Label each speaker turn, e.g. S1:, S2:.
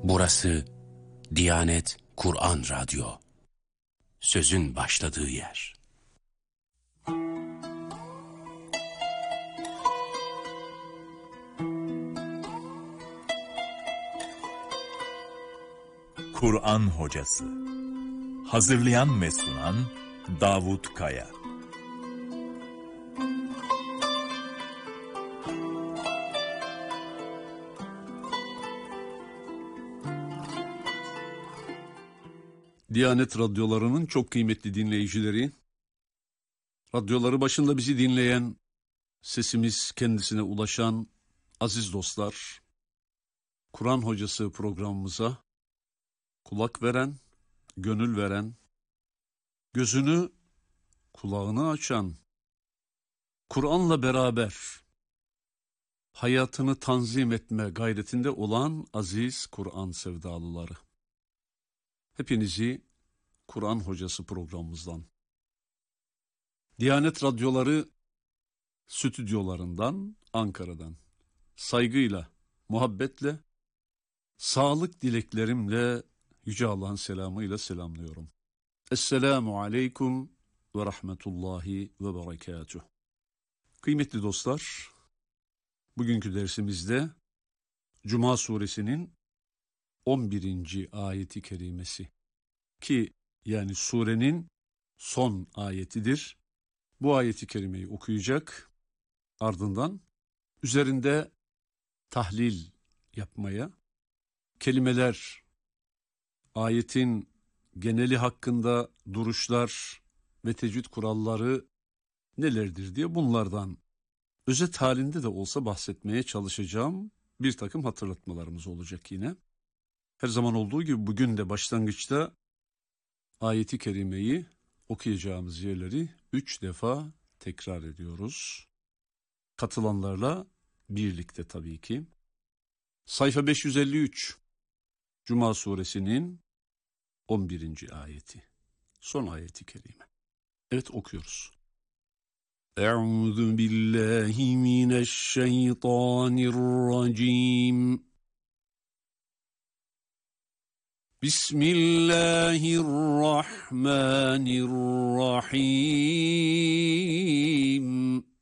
S1: Burası Diyanet Kur'an Radyo. Sözün başladığı yer.
S2: Kur'an Hocası. Hazırlayan ve sunan Davut Kaya.
S3: Diyanet radyolarının çok kıymetli dinleyicileri, radyoları başında bizi dinleyen, sesimiz kendisine ulaşan aziz dostlar, Kur'an Hocası programımıza kulak veren, gönül veren, gözünü, kulağını açan, Kur'an'la beraber hayatını tanzim etme gayretinde olan aziz Kur'an sevdalıları. Hepinizi Kur'an Hocası programımızdan, Diyanet Radyoları stüdyolarından, Ankara'dan saygıyla, muhabbetle, sağlık dileklerimle, Yüce Allah'ın selamıyla selamlıyorum. Esselamu aleyküm ve rahmetullahi ve berekatuh. Kıymetli dostlar, bugünkü dersimizde Cuma suresinin 11. ayeti kerimesi ki yani surenin son ayetidir. Bu ayeti kerimeyi okuyacak, ardından üzerinde tahlil yapmaya, kelimeler, ayetin geneli hakkında duruşlar ve tecvid kuralları nelerdir diye bunlardan özet halinde de olsa bahsetmeye çalışacağım. Bir takım hatırlatmalarımız olacak yine. Her zaman olduğu gibi bugün de başlangıçta ayeti kerimeyi okuyacağımız yerleri 3 defa tekrar ediyoruz. Katılanlarla birlikte tabii ki. Sayfa 553, Cuma suresinin 11. ayeti. Son ayeti kerime. Evet, okuyoruz. Euzu billahi mineşşeytanirracim. Bismillahirrahmanirrahim.